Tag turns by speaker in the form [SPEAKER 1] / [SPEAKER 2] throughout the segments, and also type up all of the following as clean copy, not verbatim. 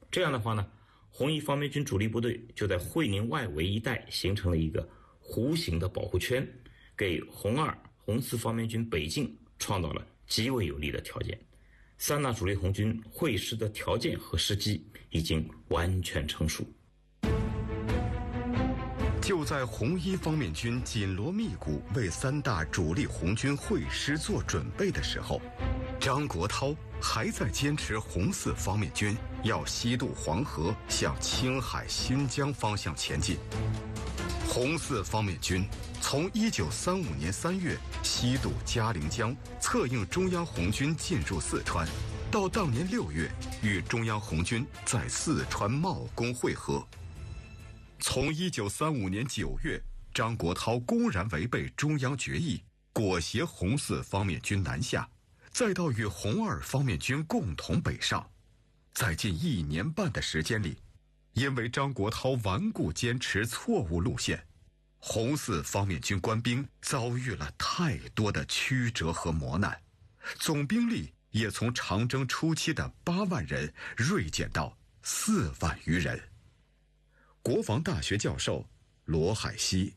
[SPEAKER 1] 这样的话呢，红一方面军主力部队就在会宁外围一带形成了一个弧形的保护圈，给红二、红四方面军北进创造了极为有利的条件。三大主力红军会师的条件和时机已经完全成熟。
[SPEAKER 2] 就在红一方面军紧锣密鼓为三大主力红军会师做准备的时候，张国焘还在坚持红四方面军要西渡黄河，向青海、新疆方向前进。红四方面军从1935年3月西渡嘉陵江，策应中央红军进入四川，到当年6月与中央红军在四川茂功会合。从1935年9月，张国焘公然违背中央决议，裹挟红四方面军南下，再到与红二方面军共同北上，在近1年半的时间里，因为张国焘顽固坚持错误路线，红四方面军官兵遭遇了太多的曲折和磨难，总兵力也从长征初期的8万人锐减到4万余人。国防大学教授罗海西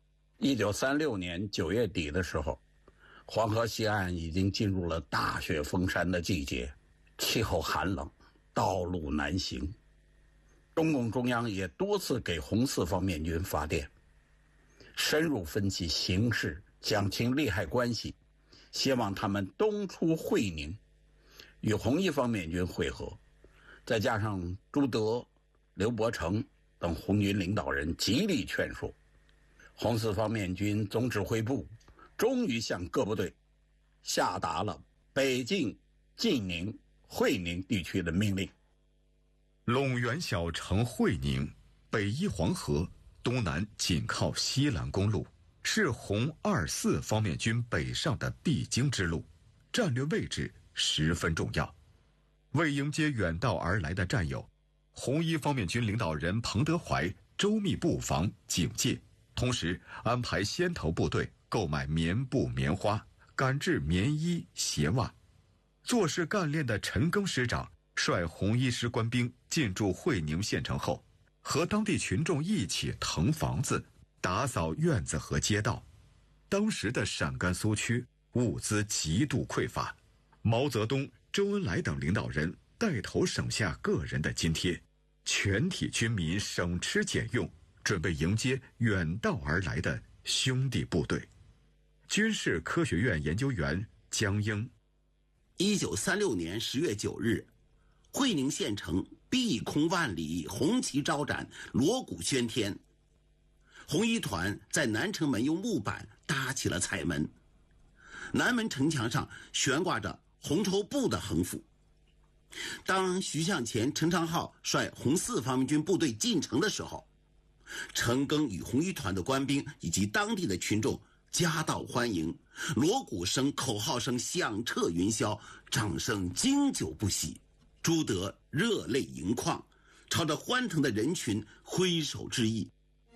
[SPEAKER 3] ，1936年9月底的时候，黄河西岸已经进入了大雪封山的季节，气候寒冷，道路难行。中共中央也多次给红四方面军发电，深入分析形势，讲清利害关系，希望他们东出会宁，与红一方面军会合。再加上朱德、刘伯承等红军领导人极力劝说，红四方面军总指挥部终于向各部队下达了北进晋宁、会宁地区的命令。
[SPEAKER 2] 陇源小城会宁，北依黄河，东南紧靠西兰公路，是红二四方面军北上的必经之路，战略位置十分重要。为迎接远道而来的战友，红一方面军领导人彭德怀周密布防警戒，同时安排先头部队购买棉布棉花，赶制棉衣鞋袜。做事干练的陈赓师长率红一师官兵进驻会宁县城后，和当地群众一起腾房子，打扫院子和街道。当时的陕甘苏区物资极度匮乏，毛泽东、周恩来等领导人带头省下个人的津贴，全体军民省吃俭用，准备迎接远道而来的兄弟部队。军事科学院研究员江英
[SPEAKER 4] ，1936年10月9日，会宁县城碧空万里，红旗招展，锣鼓喧天。红一团在南城门用木板搭起了彩门，南门城墙上悬挂着红绸布的横幅。当徐向前、陈昌浩率红四方面军部队进城的时候，陈赓与红一团的官兵以及当地的群众夹道欢迎，锣鼓声、口号声响彻云霄，掌声经久不息。朱德热泪盈眶，朝着欢腾的人群挥手致意。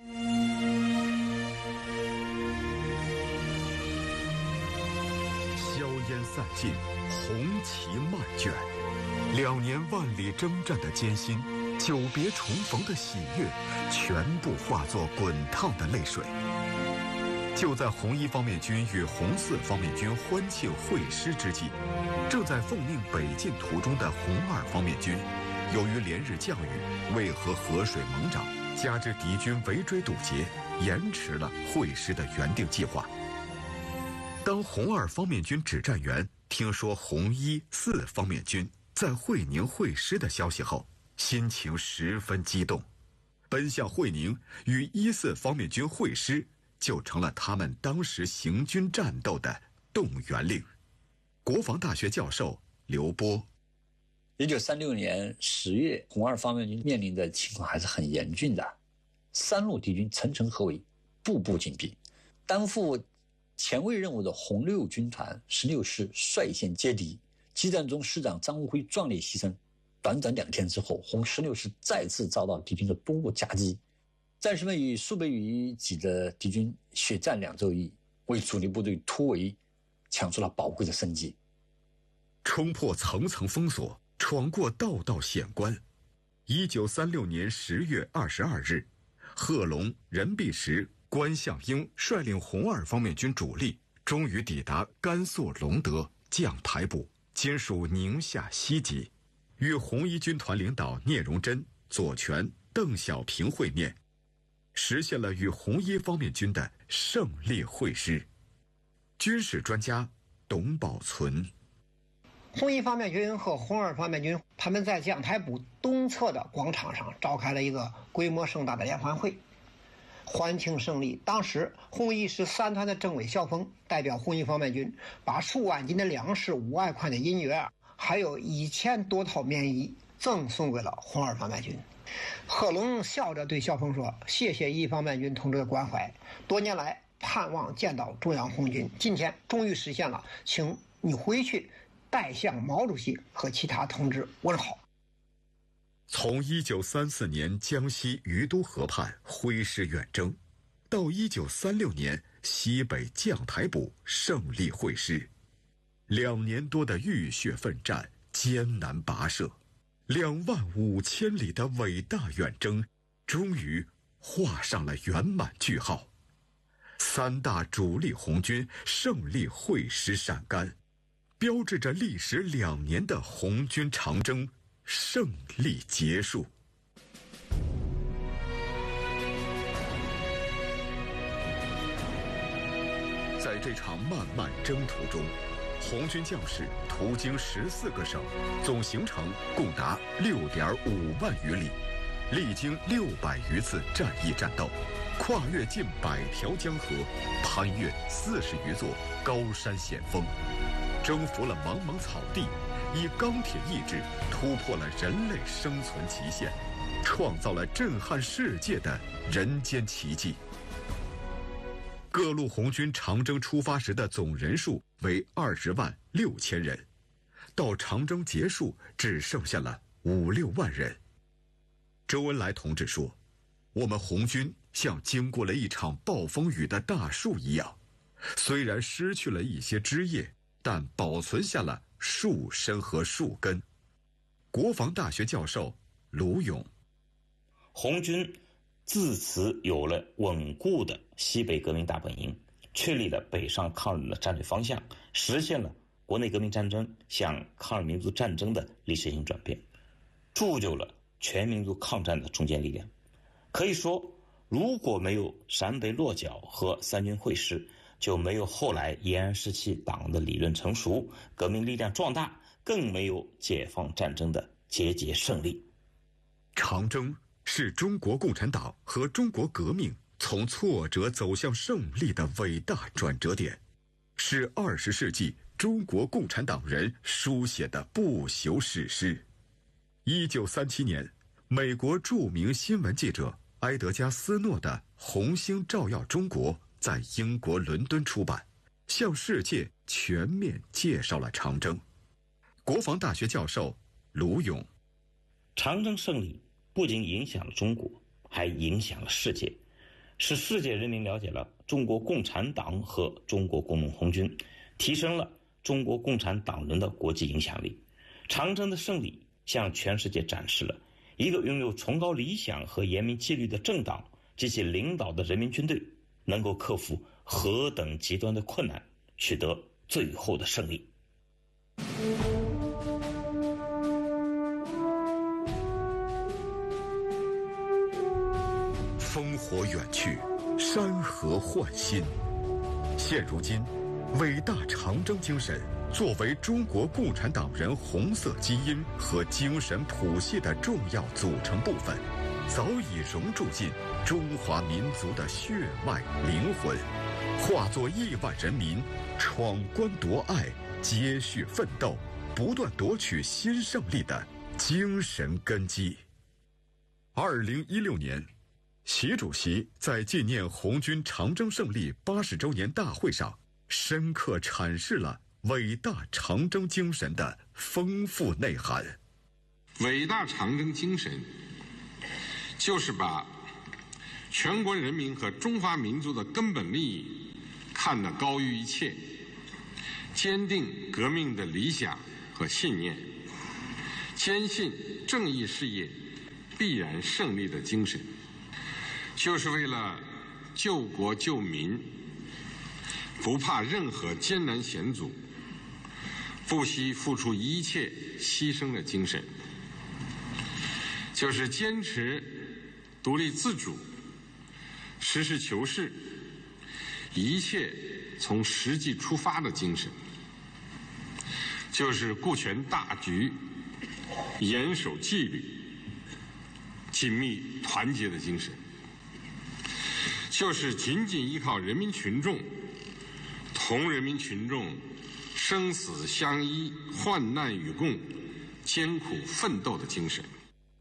[SPEAKER 2] 硝烟散尽，红旗漫卷，2年万里征战的艰辛，久别重逢的喜悦，全部化作滚烫的泪水。就在红一方面军与红四方面军欢庆会师之际，正在奉命北进途中的红二方面军，由于连日降雨，渭河河水猛涨，加之敌军围追堵截，延迟了会师的原定计划。当红二方面军指战员听说红一四方面军在会宁会师的消息后，心情十分激动，奔向会宁与一四方面军会师，就成了他们当时行军战斗的动员令。国防大学教授刘波
[SPEAKER 5] ，1936年10月，红二方面军面临的情况还是很严峻的，三路敌军层层合围，步步紧逼。担负前卫任务的红六军团16师率先接敌，激战中师长张武辉壮烈牺牲。短短2天之后，红16师再次遭到敌军的多路夹击，战士们与数百余己的敌军血战2昼夜，为主力部队突围抢出了宝贵的生机。
[SPEAKER 2] 冲破层层封锁，闯过道道险关， 1936年10月22日，贺龙、任弼时、关向英率领红二方面军主力，终于抵达甘肃隆德绛台部，今属宁夏西级，与红一军团领导聂荣臻、左权、邓小平会面，实现了与红一方面军的胜利会师。军事专家董宝存：
[SPEAKER 6] 红一方面军和红二方面军，他们在绛台部东侧的广场上召开了一个规模盛大的联欢会，欢庆胜利。当时红一师3团的政委萧峰代表红一方面军，把数万斤的粮食、5万块的银元，还有1000多套棉衣赠送给了红二方面军。贺龙笑着对萧峰说：“谢谢一方面军同志的关怀，多年来盼望见到中央红军，今天终于实现了，请你回去代向毛主席和其他同志问好。”
[SPEAKER 2] 从1934年江西于都河畔挥师远征，到1936年西北绛台部胜利会师，2年多的浴血奋战、艰难跋涉，25000里的伟大远征，终于画上了圆满句号。3大主力红军胜利会师陕甘，标志着历时2年的红军长征胜利结束。在这场漫漫征途中，红军将士途经14个省，总行程共达6.5万余里，历经600余次战役战斗，跨越近100条江河，攀越40余座高山险峰，征服了茫茫草地，以钢铁意志突破了人类生存极限，创造了震撼世界的人间奇迹。各路红军长征出发时的总人数为20万6千人，到长征结束只剩下了5、6万人。周恩来同志说：“我们红军像经过了一场暴风雨的大树一样，虽然失去了一些枝叶，但保存下了树身和树根。”国防大学教授卢勇：
[SPEAKER 1] 红军自此有了稳固的西北革命大本营，确立了北上抗日的战略方向，实现了国内革命战争向抗日民族战争的历史性转变，铸就了全民族抗战的中坚力量。可以说，如果没有陕北落脚和3军会师，就没有后来延安时期党的理论成熟、革命力量壮大，更没有解放战争的节节胜利。
[SPEAKER 2] 长征是中国共产党和中国革命从挫折走向胜利的伟大转折点，是20世纪中国共产党人书写的不朽史诗。1937年，美国著名新闻记者埃德加·斯诺的《红星照耀中国》在英国伦敦出版，向世界全面介绍了长征。国防大学教授卢勇：
[SPEAKER 1] 长征胜利不仅影响了中国，还影响了世界，使世界人民了解了中国共产党和中国国民红军，提升了中国共产党人的国际影响力。长征的胜利向全世界展示了一个拥有崇高理想和严明纪律的政党及其领导的人民军队能够克服何等极端的困难，取得最后的胜利。
[SPEAKER 2] 烽火远去，山河焕新。现如今，伟大长征精神作为中国共产党人红色基因和精神谱系的重要组成部分，早已融入进中华民族的血脉灵魂，化作亿万人民闯关夺爱、接续奋斗、不断夺取新胜利的精神根基。2016年，习主席在纪念红军长征胜利80周年大会上，深刻阐释了伟大长征精神的丰富内涵。
[SPEAKER 7] 伟大长征精神就是把全国人民和中华民族的根本利益看得高于一切，坚定革命的理想和信念，坚信正义事业必然胜利的精神，就是为了救国救民，不怕任何艰难险阻，不惜付出一切牺牲的精神，就是坚持独立自主、实事求是、一切从实际出发的精神，就是顾全大局、严守纪律、紧密团结的精神，就是紧紧依靠人民群众，同人民群众生死相依、患难与共、艰苦奋斗的精神。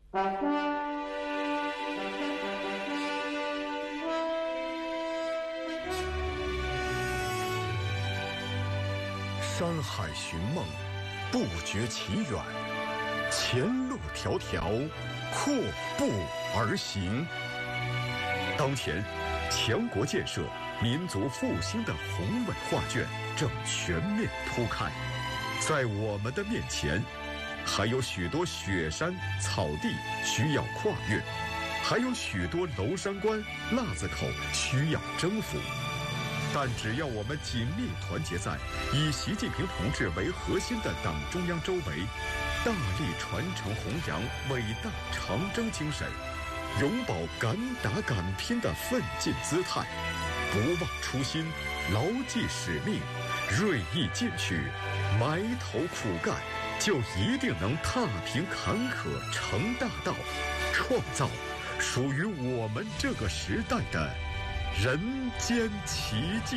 [SPEAKER 2] 山海寻梦，不觉其远；前路迢迢，阔步而行。当前，强国建设、民族复兴的宏伟画卷正全面铺开。在我们的面前，还有许多雪山、草地需要跨越，还有许多娄山关、腊子口需要征服。但只要我们紧密团结在以习近平同志为核心的党中央周围，大力传承弘扬伟大长征精神，永葆敢打敢拼的奋进姿态，不忘初心，牢记使命，锐意进取，埋头苦干，就一定能踏平坎坷，成大道，创造属于我们这个时代的人间奇迹。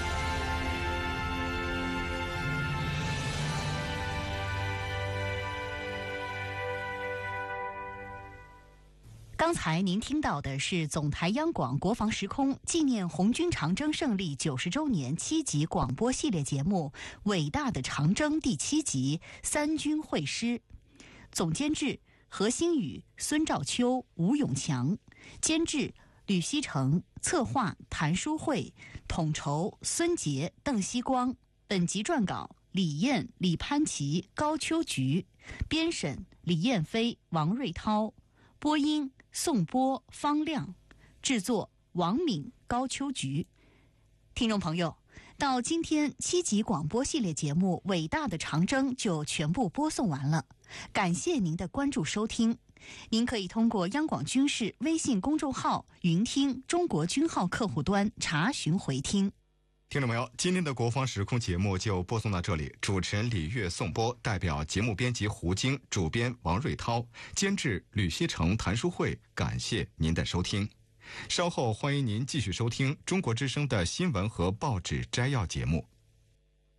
[SPEAKER 8] 刚才您听到的是总台央广国防时空纪念红军长征胜利90周年7集广播系列节目《伟大的长征》第7集三军会师，总监制何星宇、孙兆秋、吴永强，监制吕锡成，策划谭书慧，统筹孙杰、邓锡光。本集撰稿李艳、李潘琪、高秋菊，编审李艳飞、王瑞涛，播音宋波、方亮，制作王敏、高秋菊。听众朋友，到今天7集广播系列节目《伟大的长征》就全部播送完了，感谢您的关注收听。您可以通过央广军事微信公众号云听中国军号客户端查询回听。
[SPEAKER 9] 听众朋友，今天的国防时空节目就播送到这里，主持人李月、宋波，代表节目编辑胡晶，主编王瑞涛，监制吕锡成、谭书慧，感谢您的收听。稍后欢迎您继续收听中国之声的新闻和报纸摘要节目。